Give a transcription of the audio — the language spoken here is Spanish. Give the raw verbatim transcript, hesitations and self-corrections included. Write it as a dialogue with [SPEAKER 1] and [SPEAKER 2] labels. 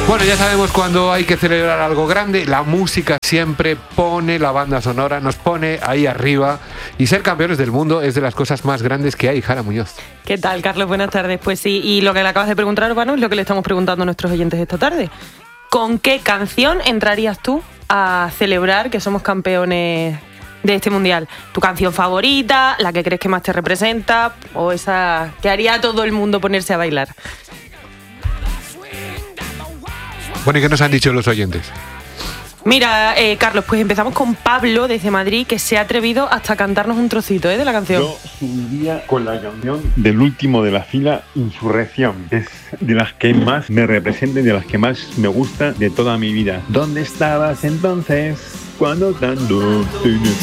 [SPEAKER 1] Bueno, ya sabemos cuando hay que celebrar algo grande, la música siempre pone la banda sonora, nos pone ahí arriba, y ser campeones del mundo es de las cosas más grandes que hay. Jara Muñoz.
[SPEAKER 2] ¿Qué tal, Carlos? Buenas tardes. Pues sí, y lo que le acabas de preguntar a Urbano es lo que le estamos preguntando a nuestros oyentes esta tarde. ¿Con qué canción entrarías tú a celebrar que somos campeones de este mundial? ¿Tu canción favorita, la que crees que más te representa, o esa que haría a todo el mundo ponerse a bailar?
[SPEAKER 1] Bueno, ¿y qué nos han dicho los oyentes?
[SPEAKER 2] Mira, eh, Carlos, pues empezamos con Pablo desde Madrid, que se ha atrevido hasta a cantarnos un trocito ¿eh? de la canción.
[SPEAKER 3] Yo subiría con la canción del último de la fila, Insurrección. Es de las que más me representa y de las que más me gusta de toda mi vida. ¿Dónde estabas entonces cuando tanto...